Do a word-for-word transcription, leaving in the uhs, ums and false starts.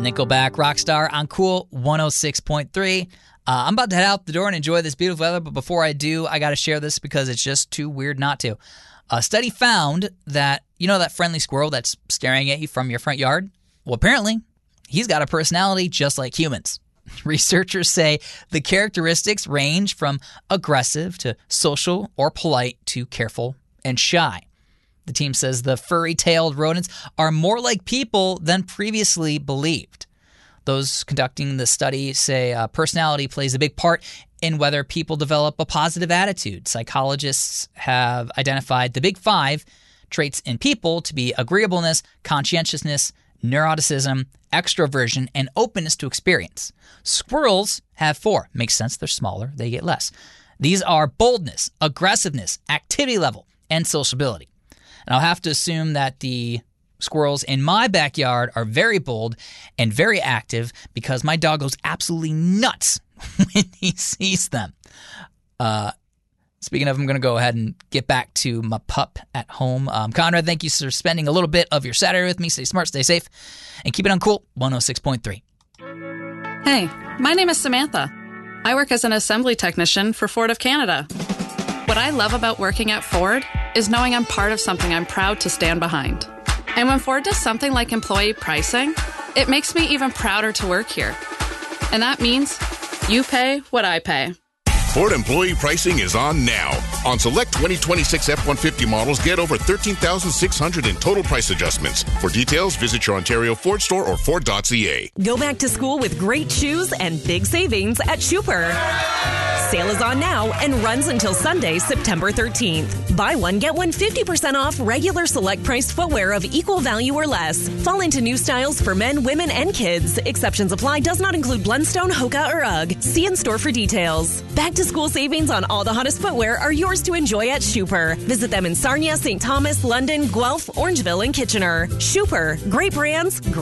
Nickelback, Rockstar on Cool one oh six point three. Uh, I'm about to head out the door and enjoy this beautiful weather, but before I do, I got to share this because it's just too weird not to. A study found that, you know that friendly squirrel that's staring at you from your front yard? Well, apparently, he's got a personality just like humans. Researchers say the characteristics range from aggressive to social or polite to careful and shy. The team says the furry-tailed rodents are more like people than previously believed. Those conducting the study say uh, personality plays a big part in whether people develop a positive attitude. Psychologists have identified the big five traits in people to be agreeableness, conscientiousness, neuroticism, extroversion, and openness to experience. Squirrels have four. Makes sense. They're smaller. They get less. These are boldness, aggressiveness, activity level, and sociability. And I'll have to assume that the squirrels in my backyard are very bold and very active because my dog goes absolutely nuts when he sees them. Uh, speaking of, I'm going to go ahead and get back to my pup at home. Um, Conrad, thank you for spending a little bit of your Saturday with me. Stay smart, stay safe, and keep it on Cool one oh six point three. Hey, my name is Samantha. I work as an assembly technician for Ford of Canada. What I love about working at Ford is knowing I'm part of something I'm proud to stand behind. And when Ford does something like employee pricing, it makes me even prouder to work here. And that means you pay what I pay. Ford employee pricing is on now. On select twenty twenty-six F one fifty models, get over thirteen thousand six hundred dollars in total price adjustments. For details, visit your Ontario Ford store or Ford dot C A. Go back to school with great shoes and big savings at Schuper. Sale is on now and runs until Sunday, September thirteenth. Buy one, get one fifty percent off regular select priced footwear of equal value or less. Fall into new styles for men, women, and kids. Exceptions apply. Does not include Blundstone, Hoka, or UGG. See in store for details. Back to school savings on all the hottest footwear are yours to enjoy at Schuper. Visit them in Sarnia, Saint Thomas, London, Guelph, Orangeville, and Kitchener. Schuper. Great brands,